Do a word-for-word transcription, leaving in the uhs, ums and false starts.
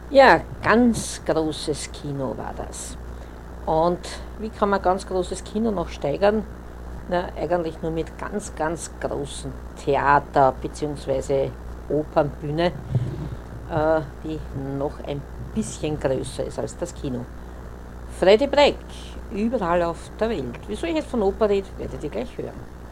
Ja, ganz großes Kino war das. Und wie kann man ganz großes Kino noch steigern? Na, eigentlich nur mit ganz, ganz großen Theater bzw. Opernbühne, äh, die noch ein bisschen größer ist als das Kino. Freddy Breck, überall auf der Welt. Wieso ich jetzt von Oper rede, werdet ihr gleich hören.